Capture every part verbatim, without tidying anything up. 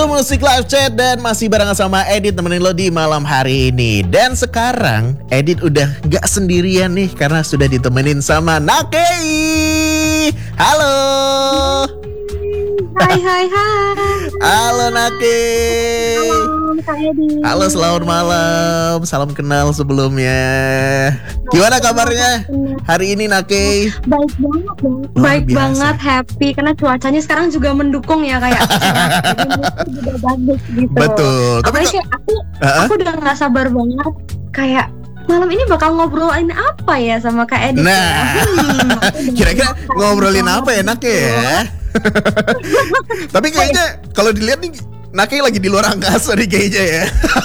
to Musik Live Chat dan masih barengan sama Edit temenin lo di malam hari ini. Dan sekarang Edit udah gak sendirian nih karena sudah ditemenin sama Nakei. Halo. Hai hai hai. Halo Nakei. Halo Kak Edi. Halo, selamat malam. Salam kenal sebelumnya. Gimana kabarnya hari ini Nakei? Baik banget dong. Luar Baik biasa. banget, happy karena cuacanya sekarang juga mendukung ya kayak. Jadi moodnya juga bagus gitu. Betul. Tapi Apalagi kok- kayak aku, Uh-uh. aku udah nggak sabar banget kayak malam ini bakal ngobrolin apa ya sama Kak Edi. Nah, Hmm, aku udah kira-kira penasaran ngobrolin banget apa ya Nakei ya? Tapi kayaknya kalau dilihat nih Nakei lagi di luar angkasa nih kayaknya ya.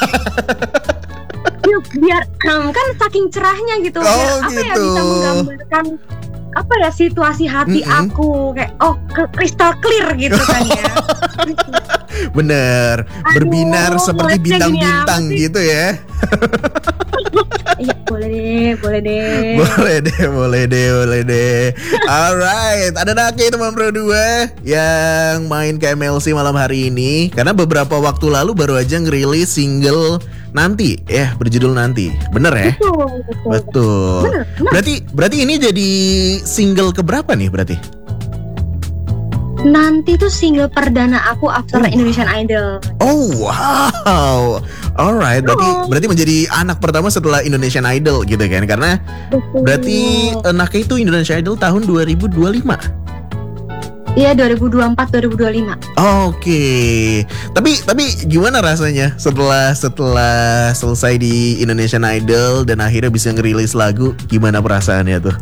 Yuk, biar um, kan saking cerahnya gitu, Oh, biar apa ya gitu. bisa menggambarkan apa ya situasi hati Mm-mm. aku kayak oh ke- crystal clear gitu kan ya. Bener, berbinar Aduh, seperti mulutnya gini bintang-bintang amat sih. gitu ya. Iya boleh deh, boleh deh. Boleh deh, boleh deh, boleh deh. Alright, ada Nakei teman berdua yang main ke M L C malam hari ini. Karena beberapa waktu lalu baru aja ngerilis single Nanti, ya berjudul Nanti. Bener ya? Betul, betul. Betul. Bener, bener. Berarti berarti ini jadi single keberapa nih berarti? Nanti tuh single perdana aku after Oh. Indonesian Idol. Oh wow. Alright, berarti Oh. berarti menjadi anak pertama setelah Indonesian Idol gitu kan? Karena Betul. berarti eh, Nakei itu Indonesian Idol tahun dua ribu dua puluh lima. Iya dua ribu dua puluh empat dua ribu dua puluh lima. Oke. Tapi tapi gimana rasanya setelah setelah selesai di Indonesian Idol dan akhirnya bisa ngerilis lagu? Gimana perasaannya tuh?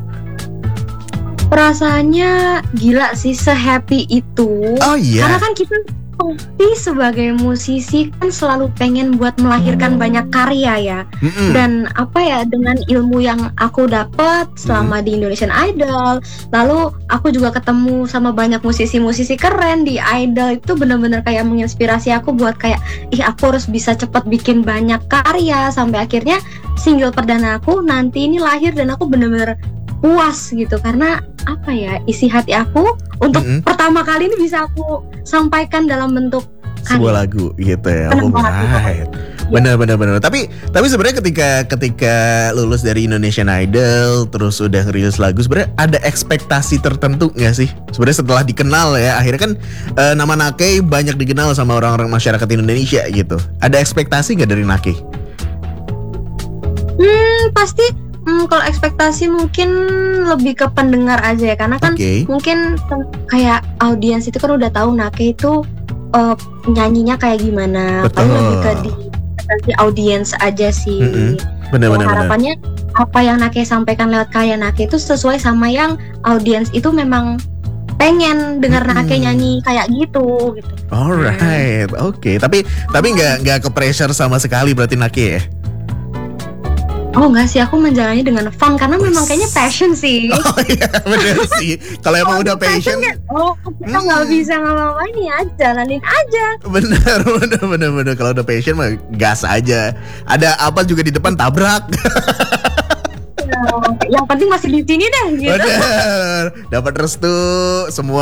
Perasaannya gila sih, se-happy itu. Oh iya. Karena kan kita pasti sebagai musisi kan selalu pengen buat melahirkan banyak karya ya. Mm-mm. Dan apa ya, dengan ilmu yang aku dapat selama di Indonesian Idol, lalu aku juga ketemu sama banyak musisi-musisi keren di Idol, itu bener-bener kayak menginspirasi aku buat kayak ih aku harus bisa cepet bikin banyak karya, sampai akhirnya single perdana aku Nanti ini lahir dan aku bener-bener puas gitu karena apa ya, isi hati aku untuk Mm-mm. pertama kali ini bisa aku sampaikan dalam bentuk Sebuah lagu gitu ya. Seneng banget, Alright. Benar benar benar. Tapi tapi sebenarnya ketika ketika lulus dari Indonesian Idol terus udah ngerilis lagu, sebenarnya ada ekspektasi tertentu nggak sih? Sebenarnya setelah dikenal ya, akhirnya kan eh, nama Nakei banyak dikenal sama orang-orang masyarakat Indonesia gitu. Ada ekspektasi nggak dari Nakei? Hmm, pasti hmm, kalau ekspektasi mungkin lebih ke pendengar aja ya, karena kan Oke. mungkin ten- kayak audiens itu kan udah tahu Nakei itu uh, nyanyinya kayak gimana. Betul. Paling lebih ke di di audiens aja sih. Mm-mm. Benar Ya, benar benar. harapannya apa yang Nakei sampaikan lewat karya Nakei itu sesuai sama yang audiens itu memang pengen dengar Mm-mm. Nakei nyanyi kayak gitu gitu. Alright, oke. Tapi tapi nggak nggak ke pressure sama sekali berarti Nakei ya? Oh enggak sih, aku menjalani dengan fun karena memang kayaknya passion sih. Oh iya bener sih. Kalau emang udah passion, Oh, kita nggak Hmm. bisa ngapa-ngapain ya, jalanin aja. bener bener bener bener. Kalau udah passion mah gas aja. Ada apa juga di depan tabrak. Yang penting masih di sini deh, gitu. Bener. Dapat restu semua.